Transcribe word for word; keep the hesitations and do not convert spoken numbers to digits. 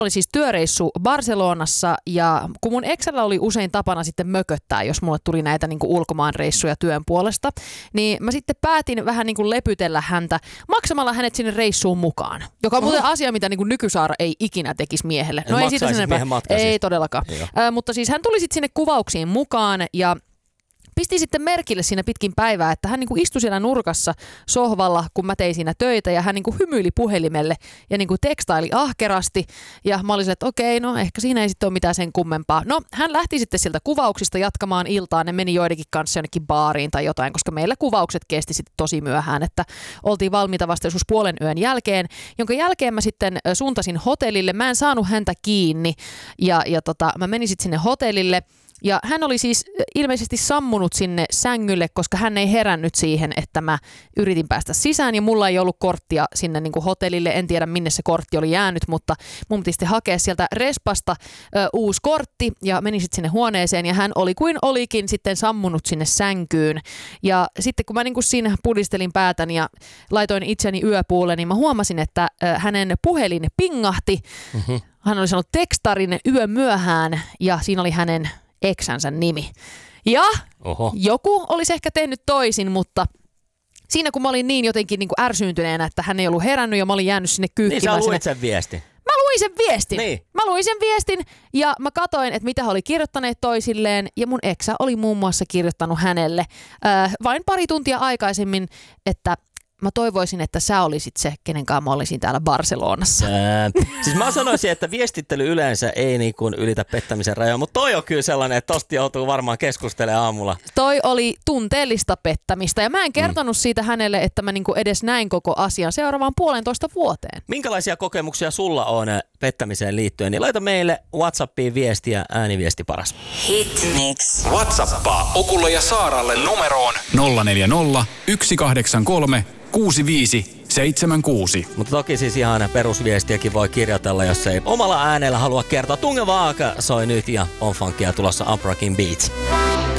Oli siis työreissu Barcelonassa ja kun mun exällä oli usein tapana sitten mököttää, jos mulle tuli näitä niin kuin ulkomaanreissuja työn puolesta, niin mä sitten päätin vähän niin kuin lepytellä häntä maksamalla hänet sinne reissuun mukaan. Joka on muuten asia, mitä niin kuin nykysaara ei ikinä tekisi miehelle. No ei siitä sen enempää. Ei todellakaan. Äh, mutta siis hän tuli sitten sinne kuvauksiin mukaan ja pisti sitten merkille siinä pitkin päivää, että hän niinku istui siellä nurkassa sohvalla, kun mä tein siinä töitä ja hän niinku hymyili puhelimelle ja niinku tekstaili ahkerasti ja mä olin, että okei, no ehkä siinä ei sitten ole mitään sen kummempaa. No hän lähti sitten sieltä kuvauksista jatkamaan iltaa, ne meni joidenkin kanssa jonnekin baariin tai jotain, koska meillä kuvaukset kesti sitten tosi myöhään, että oltiin valmiita vasta joskus puolen yön jälkeen, jonka jälkeen mä sitten suuntasin hotellille, mä en saanut häntä kiinni ja, ja tota, mä menin sitten sinne hotellille. Ja hän oli siis ilmeisesti sammunut sinne sängylle, koska hän ei herännyt siihen, että mä yritin päästä sisään ja mulla ei ollut korttia sinne niin kuin hotellille. En tiedä minne se kortti oli jäänyt, mutta mun piti sitten hakea sieltä respasta ö, uusi kortti ja menin sitten sinne huoneeseen ja hän oli kuin olikin sitten sammunut sinne sänkyyn. Ja sitten kun mä niin kuin siinä pudistelin päätäni ja laitoin itseni yöpuulle, niin mä huomasin, että ö, hänen puhelin pingahti. Mm-hmm. Hän oli sanonut tekstarin yö myöhään ja siinä oli hänen eksänsä nimi. Ja Oho. joku olisi ehkä tehnyt toisin, mutta siinä kun mä olin niin jotenkin niin kuin ärsyyntyneenä, että hän ei ollut herännyt ja mä olin jäänyt sinne kyykkimään. Niin sä luit sen viestin. Mä luin sen viestin. Niin. Mä luin sen viestin ja mä katoin, että mitä he oli kirjoittaneet toisilleen ja mun eksä oli muun muassa kirjoittanut hänelle äh, vain pari tuntia aikaisemmin, että mä toivoisin, että sä olisit se, kenen kanssa mä olisin täällä Barcelonassa. Ää, siis mä sanoisin, että viestittely yleensä ei niin kuin ylitä pettämisen rajoja, mutta toi on kyllä sellainen, että tosta joutuu varmaan keskustelemaan aamulla. Toi oli tunteellista pettämistä ja mä en kertonut mm. siitä hänelle, että mä niinku edes näin koko asian seuraavaan puolentoista vuoteen. Minkälaisia kokemuksia sulla on pettämiseen liittyen? Niin laita meille WhatsAppiin viestiä, ääniviesti paras. Hitmix. WhatsAppaa Okulle ja Saaralle numeroon nolla neljä nolla, yksi kahdeksan kolme, kuusi viisi seitsemän kuusi. Mutta toki siis ihan perusviestiäkin voi kirjoitella, jos ei omalla äänellä halua kertoa. Tunge Vaaka soi nyt ja on funkia tulossa Uprockin Beats.